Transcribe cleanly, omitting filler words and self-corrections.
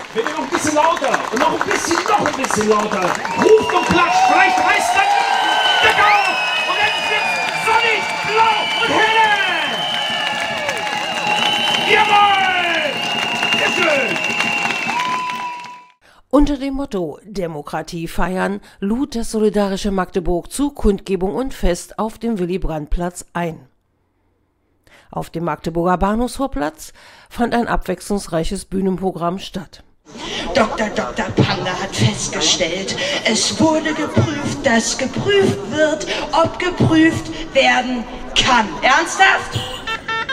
Bitte noch ein bisschen lauter und noch ein bisschen lauter. Ruft und klatscht, vielleicht reißt dann der Gau und dann wird sonnig, blau und helle. Jawohl! Sehr schön! Unter dem Motto Demokratie feiern lud das Solidarische Magdeburg zu Kundgebung und Fest auf dem Willy-Brandt-Platz ein. Auf dem Magdeburger Bahnhofsvorplatz fand ein abwechslungsreiches Bühnenprogramm statt. Dr. Pander hat festgestellt, es wurde geprüft, dass geprüft wird, ob geprüft werden kann. Ernsthaft?